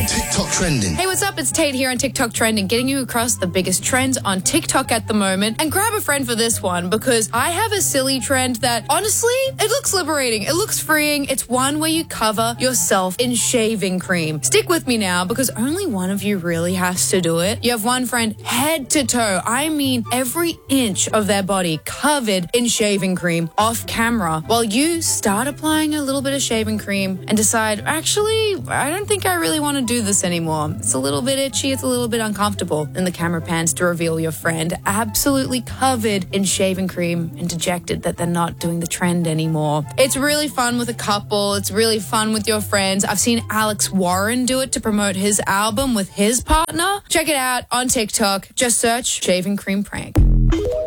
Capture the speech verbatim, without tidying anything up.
TikTok trending. Hey, what's up? It's Tate here on TikTok Trending, getting you across the biggest trends on TikTok at the moment. And grab a friend for this one, because I have a silly trend that, honestly, it looks liberating. It looks freeing. It's one where you cover yourself in shaving cream. Stick with me now, because only one of you really has to do it. You have one friend head to toe, I mean every inch of their body covered in shaving cream off camera, while you start applying a little bit of shaving cream and decide, actually, I don't think I really want to do this anymore. It's a little bit itchy, it's a little bit uncomfortable. Then the camera pans to reveal your friend absolutely covered in shaving cream and dejected that they're not doing the trend anymore. It's really fun with a couple. It's really fun with your friends. I've seen Alex Warren do it to promote his album with his partner. Check it out on TikTok. Just search shaving cream prank.